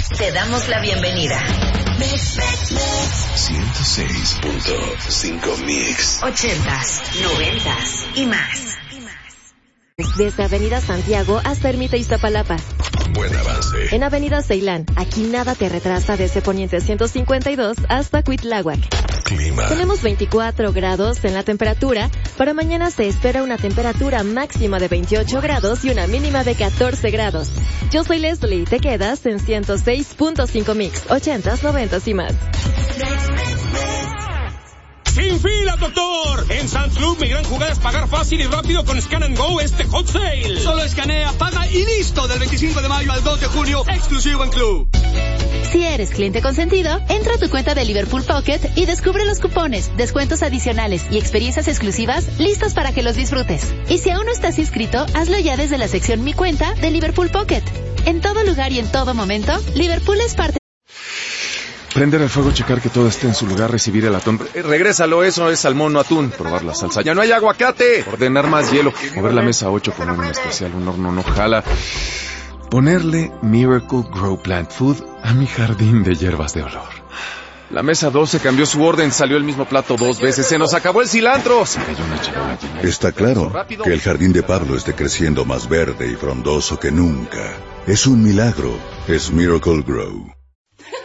Te damos la bienvenida. 106.5 Mix. 80s, 90s y más. Desde Avenida Santiago hasta Ermita Iztapalapa. Buen avance. En Avenida Ceilán, aquí nada te retrasa desde Poniente 152 hasta Cuitláhuac. Clima. Tenemos 24 grados en la temperatura. Para mañana se espera una temperatura máxima de 28 grados y una mínima de 14 grados. Yo soy Leslie, te quedas en 106.5 Mix, 80s, 90s y más. ¡Sin filas, doctor! En Sam's Club, mi gran jugada es pagar fácil y rápido con Scan and Go este Hot Sale. Solo escanea, paga y listo. Del 25 de mayo al 2 de junio, exclusivo en Club. Si eres cliente consentido, entra a tu cuenta de Liverpool Pocket y descubre los cupones, descuentos adicionales y experiencias exclusivas listos para que los disfrutes. Y si aún no estás inscrito, hazlo ya desde la sección Mi Cuenta de Liverpool Pocket. En todo lugar y en todo momento, Liverpool es parte. Prender el fuego, checar que todo esté en su lugar, recibir el atún. Regrésalo, eso es salmón, no atún. Probar la salsa. ¡Ya no hay aguacate! Ordenar más hielo. Mover la mesa 8, poner un especial, un horno no jala. Ponerle Miracle Grow Plant Food a mi jardín de hierbas de olor. La mesa 12 cambió su orden, salió el mismo plato 2 veces. ¡Se nos acabó el cilantro! Se cayó una charola llena. Está claro que el jardín de Pablo esté creciendo más verde y frondoso que nunca. Es un milagro. Es Miracle Grow.